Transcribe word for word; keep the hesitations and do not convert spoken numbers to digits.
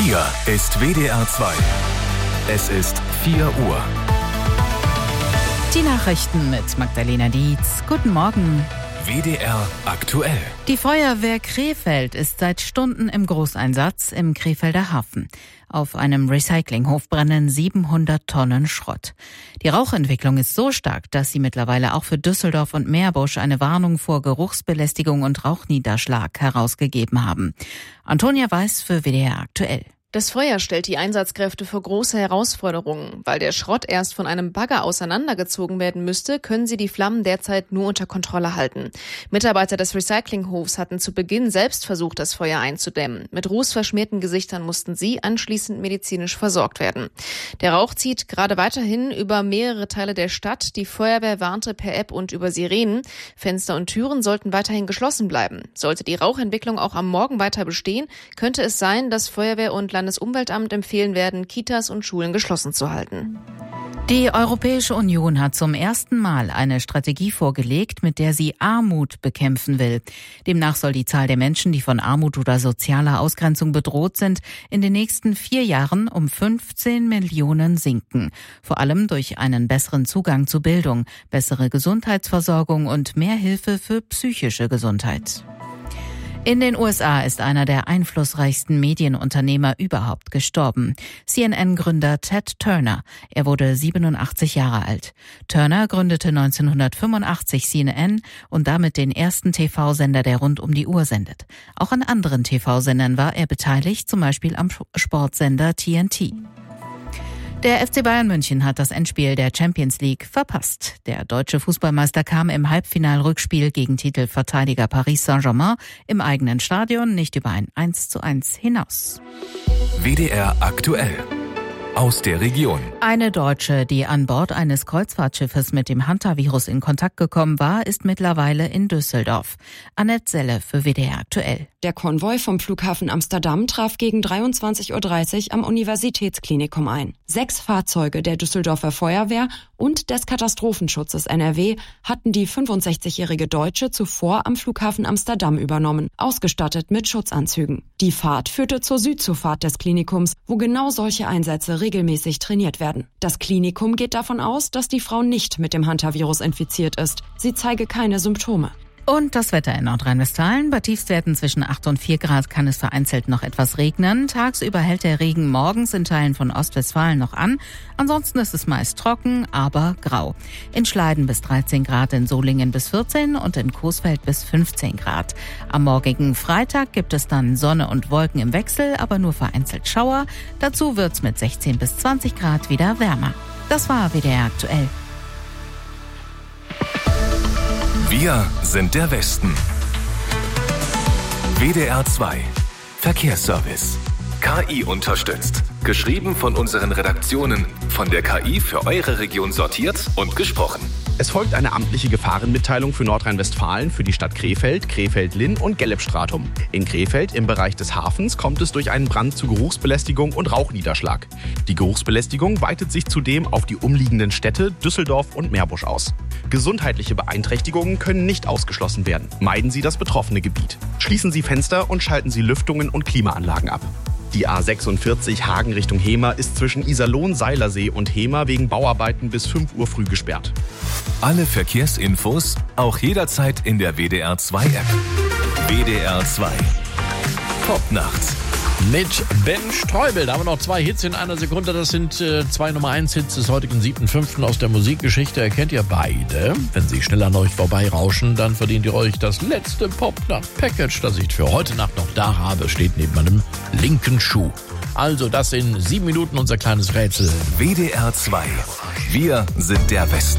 Hier ist W D R zwei. Es ist vier Uhr. Die Nachrichten mit Magdalena Dietz. Guten Morgen. W D R aktuell. Die Feuerwehr Krefeld ist seit Stunden im Großeinsatz im Krefelder Hafen. Auf einem Recyclinghof brennen siebenhundert Tonnen Schrott. Die Rauchentwicklung ist so stark, dass sie mittlerweile auch für Düsseldorf und Meerbusch eine Warnung vor Geruchsbelästigung und Rauchniederschlag herausgegeben haben. Antonia Weiß für W D R aktuell. Das Feuer stellt die Einsatzkräfte vor große Herausforderungen. Weil der Schrott erst von einem Bagger auseinandergezogen werden müsste, können sie die Flammen derzeit nur unter Kontrolle halten. Mitarbeiter des Recyclinghofs hatten zu Beginn selbst versucht, das Feuer einzudämmen. Mit rußverschmierten Gesichtern mussten sie anschließend medizinisch versorgt werden. Der Rauch zieht gerade weiterhin über mehrere Teile der Stadt. Die Feuerwehr warnte per App und über Sirenen. Fenster und Türen sollten weiterhin geschlossen bleiben. Sollte die Rauchentwicklung auch am Morgen weiter bestehen, könnte es sein, dass Feuerwehr und Landesumweltamt empfehlen werden, Kitas und Schulen geschlossen zu halten. Die Europäische Union hat zum ersten Mal eine Strategie vorgelegt, mit der sie Armut bekämpfen will. Demnach soll die Zahl der Menschen, die von Armut oder sozialer Ausgrenzung bedroht sind, in den nächsten vier Jahren um fünfzehn Millionen sinken. Vor allem durch einen besseren Zugang zu Bildung, bessere Gesundheitsversorgung und mehr Hilfe für psychische Gesundheit. In den U S A ist einer der einflussreichsten Medienunternehmer überhaupt gestorben. C N N-Gründer Ted Turner. Er wurde siebenundachtzig Jahre alt. Turner gründete neunzehnhundertfünfundachtzig C N N und damit den ersten T V-Sender, der rund um die Uhr sendet. Auch an anderen T V-Sendern war er beteiligt, zum Beispiel am Sportsender T N T. Der F C Bayern München hat das Endspiel der Champions League verpasst. Der deutsche Fußballmeister kam im Halbfinalrückspiel gegen Titelverteidiger Paris Saint-Germain im eigenen Stadion nicht über ein eins zu eins hinaus. W D R aktuell. Aus der Region. Eine Deutsche, die an Bord eines Kreuzfahrtschiffes mit dem Hantavirus in Kontakt gekommen war, ist mittlerweile in Düsseldorf. Annette Selle für W D R aktuell. Der Konvoi vom Flughafen Amsterdam traf gegen dreiundzwanzig Uhr dreißig am Universitätsklinikum ein. Sechs Fahrzeuge der Düsseldorfer Feuerwehr und des Katastrophenschutzes N R W hatten die fünfundsechzigjährige Deutsche zuvor am Flughafen Amsterdam übernommen, ausgestattet mit Schutzanzügen. Die Fahrt führte zur Südzufahrt des Klinikums, wo genau solche Einsätze regelmäßig trainiert werden. Das Klinikum geht davon aus, dass die Frau nicht mit dem Hantavirus infiziert ist. Sie zeige keine Symptome. Und das Wetter in Nordrhein-Westfalen. Bei Tiefstwerten zwischen acht und vier Grad kann es vereinzelt noch etwas regnen. Tagsüber hält der Regen morgens in Teilen von Ostwestfalen noch an. Ansonsten ist es meist trocken, aber grau. In Schleiden bis dreizehn Grad, in Solingen bis vierzehn und in Coesfeld bis fünfzehn Grad. Am morgigen Freitag gibt es dann Sonne und Wolken im Wechsel, aber nur vereinzelt Schauer. Dazu wird's mit sechzehn bis zwanzig Grad wieder wärmer. Das war W D R aktuell. Wir sind der Westen. W D R zwei. Verkehrsservice. K I unterstützt. Geschrieben von unseren Redaktionen. Von der K I für eure Region sortiert und gesprochen. Es folgt eine amtliche Gefahrenmitteilung für Nordrhein-Westfalen, für die Stadt Krefeld, Krefeld-Linn und Gelbstratum. In Krefeld im Bereich des Hafens kommt es durch einen Brand zu Geruchsbelästigung und Rauchniederschlag. Die Geruchsbelästigung weitet sich zudem auf die umliegenden Städte Düsseldorf und Meerbusch aus. Gesundheitliche Beeinträchtigungen können nicht ausgeschlossen werden. Meiden Sie das betroffene Gebiet. Schließen Sie Fenster und schalten Sie Lüftungen und Klimaanlagen ab. Die A sechsundvierzig Hagen Richtung Hemer ist zwischen Iserlohn-Seilersee und Hemer wegen Bauarbeiten bis fünf Uhr früh gesperrt. Alle Verkehrsinfos auch jederzeit in der W D R zwei App. W D R zwei. Top nachts. Mit Ben Streubel. Da haben wir noch zwei Hits in einer Sekunde. Das sind äh, zwei Nummer eins Hits des heutigen siebten fünften aus der Musikgeschichte. Erkennt ihr beide? Wenn sie schnell an euch vorbeirauschen, dann verdient ihr euch das letzte Pop-Nacht-Package, das ich für heute Nacht noch da habe. Steht neben meinem linken Schuh. Also das in sieben Minuten unser kleines Rätsel. W D R zwei. Wir sind der Westen.